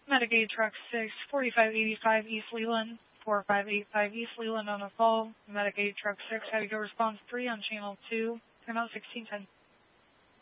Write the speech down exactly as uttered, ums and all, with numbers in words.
Medicaid Truck six, forty-five eighty-five East Leland, four five eight five East Leland on a call. Medicaid Truck six, how do you go response three on channel two, turn out sixteen ten.